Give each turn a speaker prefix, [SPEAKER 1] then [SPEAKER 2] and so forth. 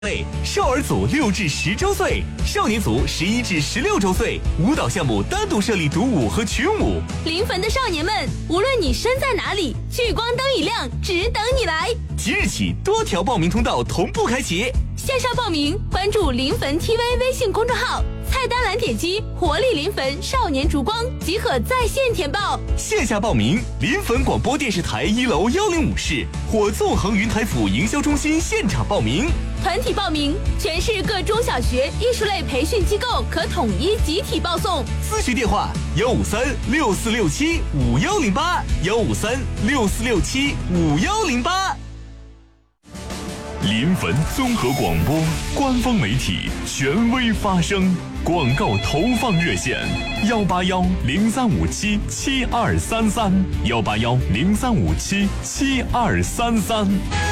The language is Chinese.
[SPEAKER 1] 少儿组6至10周岁，少年组11至16周岁。舞蹈项目单独设立独舞和群舞。
[SPEAKER 2] 临汾的少年们，无论你身在哪里，聚光灯一亮，只等你来。
[SPEAKER 1] 即日起，多条报名通道同步开启。
[SPEAKER 2] 线上报名，关注临汾 TV 微信公众号，菜单栏点击“活力临汾少年烛光”即可在线填报。
[SPEAKER 1] 线下报名，临汾广播电视台1楼105室或纵横云台府营销中心现场报名。
[SPEAKER 2] 团体报名，全市各中小学艺术类培训机构可统一集体报送。
[SPEAKER 1] 咨询电话：153-6467-5108，153-6467-5108。
[SPEAKER 3] 临汾综合广播官方媒体，权威发声。广告投放热线：181-0357-7233，181-0357-7233。